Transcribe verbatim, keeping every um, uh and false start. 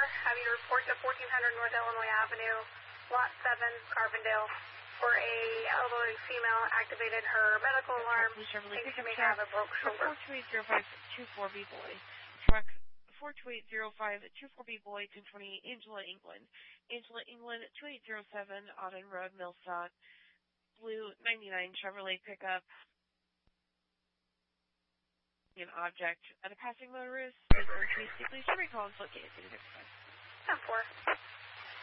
having to report to fourteen hundred North Illinois Avenue, Lot seven, Carbondale, for a elderly female activated her medical alarm. Thinks she may have a broke shoulder. four two eight zero five two four B boy. Truck four two eight zero five two four B boy, ten twenty Angela, England. Angela, England, two eight zero seven Auden Road, Millstock. Blue ninety-nine Chevrolet pickup. An object at a passing motorist. Please recall and locate. ten four.